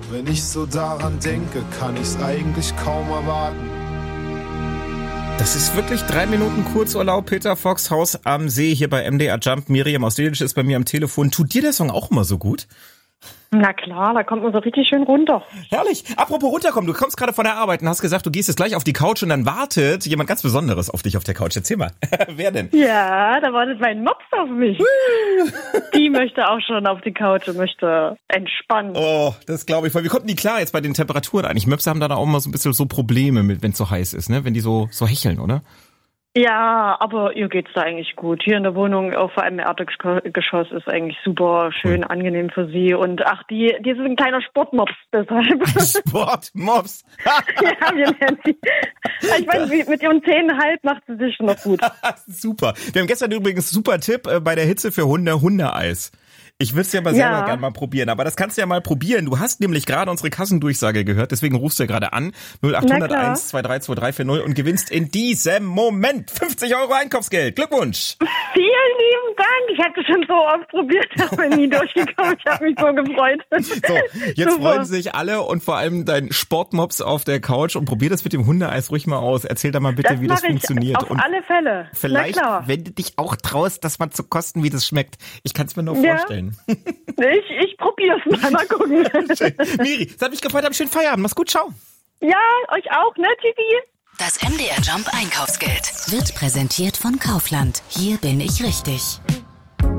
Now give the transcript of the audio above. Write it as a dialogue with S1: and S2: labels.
S1: Wenn ich so daran denke, kann ich's eigentlich kaum erwarten.
S2: Das ist wirklich 3 Minuten Kurzurlaub. Peter Fox, Haus am See hier bei MDR Jump. Miriam aus Delitzsch ist bei mir am Telefon. Tut dir der Song auch immer so gut?
S3: Na klar, da kommt man so richtig schön runter.
S2: Herrlich. Apropos runterkommen, du kommst gerade von der Arbeit und hast gesagt, du gehst jetzt gleich auf die Couch und dann wartet jemand ganz Besonderes auf dich auf der Couch. Erzähl mal. Wer denn?
S3: Ja, da wartet mein Mops auf mich. Die möchte auch schon auf die Couch und möchte entspannen.
S2: Oh, das glaube ich. Weil wie kommt denn die klar jetzt bei den Temperaturen eigentlich? Möpse haben da auch immer so ein bisschen so Probleme mit, wenn es so heiß ist, ne? Wenn die so hecheln, oder?
S3: Ja, aber ihr geht's da eigentlich gut. Hier in der Wohnung, vor allem im Erdgeschoss, ist eigentlich super schön, angenehm für sie. Und ach, die ist ein kleiner Sportmops, deshalb.
S2: Sportmops?
S3: Ja, wir nennen sie. Ich weiß, mit ihren 10,5 macht sie sich schon noch gut.
S2: Super. Wir haben gestern übrigens einen super Tipp bei der Hitze für Hunde, Hundeeis. Ich würde es ja mal selber gerne mal probieren, aber das kannst du ja mal probieren. Du hast nämlich gerade unsere Kassendurchsage gehört, deswegen rufst du ja gerade an 0801 23 2340 und gewinnst in diesem Moment 50 € Einkaufsgeld. Glückwunsch!
S3: Vielen lieben Dank. Ich hatte schon so oft probiert, aber nie durchgekommen. Ich habe mich so gefreut.
S2: So, jetzt freuen sich alle und vor allem dein Sportmops auf der Couch und probier das mit dem Hundeeis ruhig mal aus. Erzähl da mal bitte, wie das funktioniert.
S3: Auf alle Fälle.
S2: Vielleicht, wenn du dich auch traust, das mal zu kosten, wie das schmeckt. Ich kann es mir nur vorstellen.
S3: Ich probier's mal gucken.
S2: Miri, es hat mich gefreut, hab schönen Feierabend. Mach's gut, ciao.
S3: Ja, euch auch, ne, Tschüssi.
S4: Das MDR Jump Einkaufsgeld wird präsentiert von Kaufland. Hier bin ich richtig.